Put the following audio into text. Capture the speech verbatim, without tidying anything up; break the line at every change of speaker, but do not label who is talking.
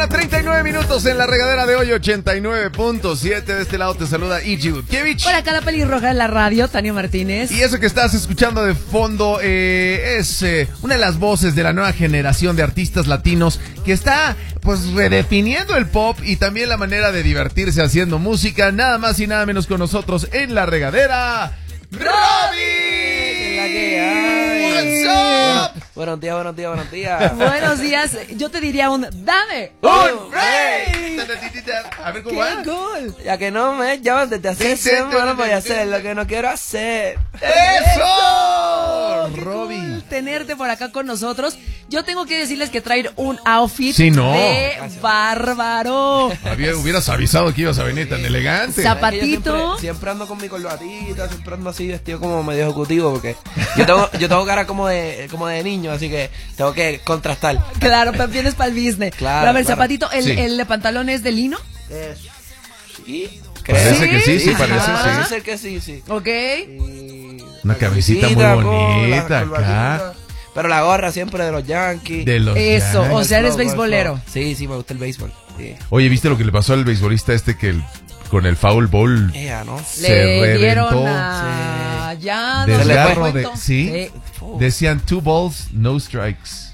mañana, treinta y nueve minutos en la regadera de hoy, ochenta y nueve punto siete. De este lado te saluda Ichi Gutkiewicz.
Por acá la pelirroja de la radio, Tania Martínez.
Y eso que estás escuchando de fondo eh, es eh, una de las voces de la nueva generación de artistas latinos que está pues redefiniendo el pop y también la manera de divertirse haciendo música. Nada más y nada menos con nosotros en la regadera, Robbie. What's up?
Buenos días, buenos días, buenos días.
Buenos días. Yo te diría un dame
¡Un rey! A ver cómo va.
¡Qué gol!
Ya que no me llaman desde hace semanas, voy a hacer lo que no quiero hacer.
¡Eso!
¡Qué
Robbie.
cool tenerte por acá con nosotros. Yo tengo que decirles que traer un outfit
Sí, no.
de bárbaro.
Había, hubieras avisado que ibas a venir tan elegante.
Zap-
Es que yo
Zapatito.
Siempre, siempre ando con mi corbatita, siempre ando así vestido como medio ejecutivo, porque yo tengo, yo tengo cara como de, como de niño, así que tengo que contrastar.
Claro, pero vienes para el business.
Claro,
Pero a ver,
claro.
Zapatito, ¿el,
Sí.
el de pantalón es de lino?
Eh, sí,
Parece
creo.
que sí, sí, parece,
Ajá.
Parece
sí.
ser que sí, sí.
¿Ok?
Y
Una
la
camisita muy
camisita,
bonita
la
acá.
corbatita. Pero la gorra siempre de los Yankees.
De los
Eso,
Yankees.
o sea, eres
El flow, el
beisbolero.
flow. Sí, sí, me gusta el béisbol. Sí.
Oye, ¿viste lo que le pasó al beisbolista este que el- con el foul ball
Ella, ¿no?
se
Le dieron
reventó?
a... Ya, no
le
Desgarro
fue.
de... Sí, decían two balls, no strikes.